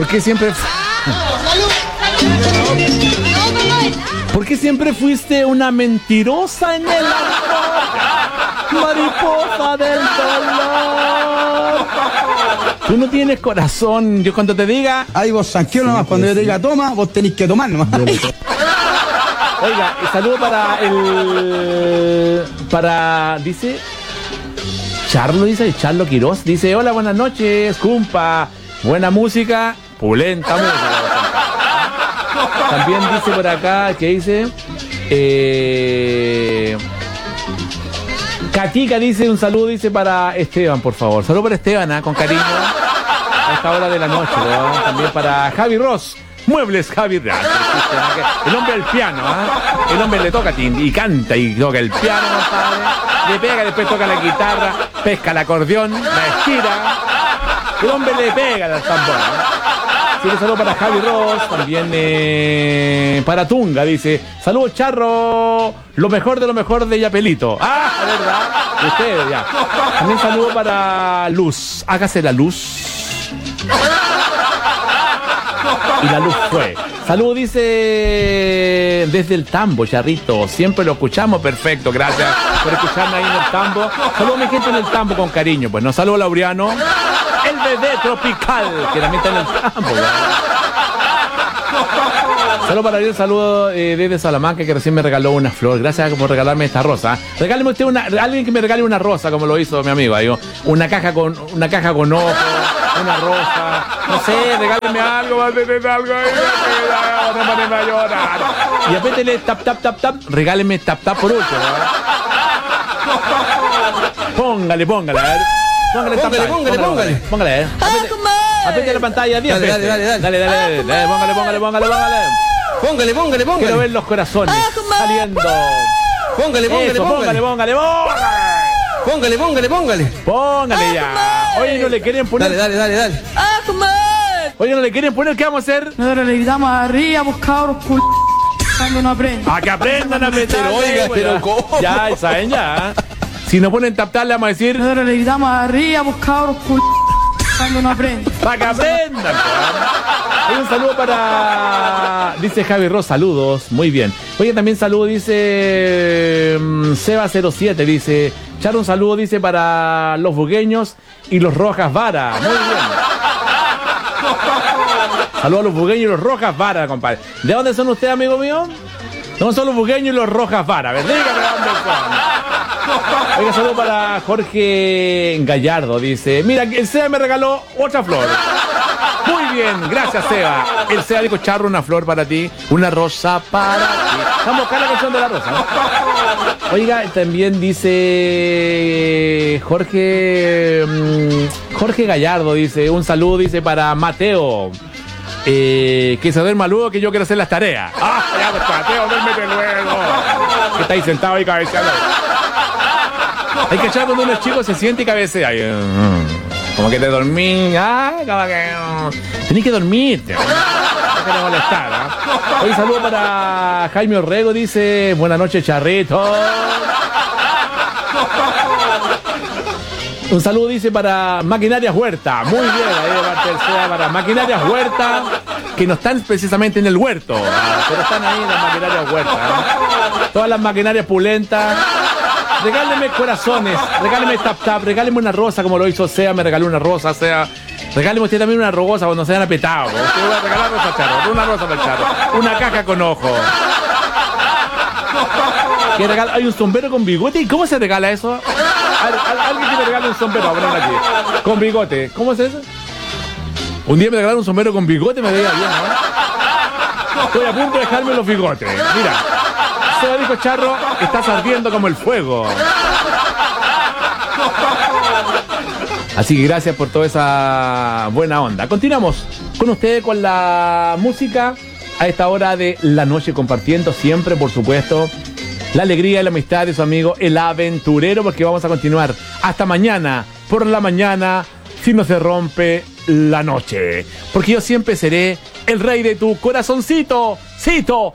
¿Por qué siempre... ¿Por qué siempre fuiste una mentirosa en el amor? Mariposa del dolor. Tú no tienes corazón. Yo cuando te diga... Ay, vos tranquilo nomás, cuando yo te diga toma, vos tenés que tomar nomás. Oiga, saludo dice... Charlo Quiroz, dice, hola, buenas noches, cumpa, buena música, pulenta música. También dice por acá, que dice, Katika dice, un saludo, dice para Esteban, por favor. Saludo para Esteban, con cariño, a esta hora de la noche, ¿no? También para Javi Ross. Muebles Javi Real. El hombre del piano, ¿eh? El hombre le toca y canta y toca el piano, compadre. Le pega, después toca la guitarra, pesca el acordeón, la estira. El hombre le pega al tambor, ¿eh? Sí, un saludo para Javi Ross, también para Tunga, dice. Saludos, Charro, lo mejor de Yapelito. Ah, ¿verdad? Ustedes, ya. También saludo para Luz. Hágase la luz. Y la luz fue. Salud, dice desde el Tambo, Charrito. Siempre lo escuchamos, perfecto. Gracias por escucharme ahí en el Tambo. Saludos a mi gente en el Tambo con cariño. Pues nos saludo Laureano, el bebé tropical, que también está en el Tambo. Saludos para Ariel, saludo desde Salamanca, que recién me regaló una flor. Gracias por regalarme esta rosa. Regáleme usted alguien que me regale una rosa, como lo hizo mi amigo. Digo, una caja con ojos, una rosa, no sé, regáleme algo, va a tener algo ahí, no me van a llorar. Y apétele tap, regáleme tap por último, ¿verdad? Póngale, a ver. Póngale. Apétele la pantalla, 10 veces. Dale, póngale. Quiero ver los corazones saliendo. Póngale. Póngale ya. Oye, no le quieren poner. Dale. Oye, no le quieren poner, ¿qué vamos a hacer? Nosotros le gritamos arriba, pues cabros, cuando no aprenden. A que aprendan a meter. Oiga, pero ¿cómo? Ya, saben ya. Si no ponen tap, le vamos a decir. Nosotros le gritamos arriba, pues cabros, cuando no aprenden. Para que aprendan. Hay un saludo para... Dice Javi Ross, saludos. Muy bien. Oye, también saludo, dice... Seba07, dice... Char, un saludo, dice, para los bugueños y los Rojas Vara. Muy bien. Saludos a los bugueños y los Rojas Vara, compadre. ¿De dónde son ustedes, amigo mío? No son los bugueños y los Rojas Vara. ¿Verdad? Dígame dónde son. Oiga, saludo para Jorge Gallardo, dice... Mira, el Seba me regaló otra flor. Muy bien, gracias, Seba. El Seba dijo, Charro, una flor para ti, una rosa para ti. Vamos a buscar la canción de la rosa, ¿no? Oiga, también dice Jorge Gallardo, dice, un saludo, dice, para Mateo. Que se duerma luego, que yo quiero hacer las tareas. Ah, ya, pues, Mateo, duérmete luego. Que está ahí sentado y cabeceando. Hay que echar cuando uno es chico, se siente y cabecea. Como que te dormí, como que... Tenés que dormirte, no te molestar, ¿eh? Hoy saludo para Jaime Orrego, dice, buenas noches, Charrito. Un saludo, dice, para Maquinarias Huerta. Muy bien, ahí de parte del SEA para Maquinarias Huerta, que no están precisamente en el huerto, pero están ahí en las Maquinarias Huerta, ¿eh? Todas las maquinarias pulentas. Regáleme corazones, regáleme tap, regáleme una rosa como lo hizo Sea, me regaló una rosa, Sea. Regáleme usted también una rosa cuando sean apretados. Usted va a regalar rosa, Charro, una rosa para el Charro, una caja con ojo. ¿Qué regala? Hay un sombrero con bigote, ¿y cómo se regala eso? Alguien que me regale un sombrero, vamos a ponerlo aquí, con bigote, ¿cómo es eso? Un día me regalaron un sombrero con bigote, me veía bien, ¿no? Estoy a punto de dejarme los bigotes, mira. Seba dijo, Charro, estás ardiendo como el fuego. Así que gracias por toda esa buena onda. Continuamos con ustedes con la música a esta hora de la noche, compartiendo siempre, por supuesto, la alegría y la amistad de su amigo El Aventurero, porque vamos a continuar hasta mañana, por la mañana, si no se rompe la noche. Porque yo siempre seré el rey de tu corazoncito. Cito.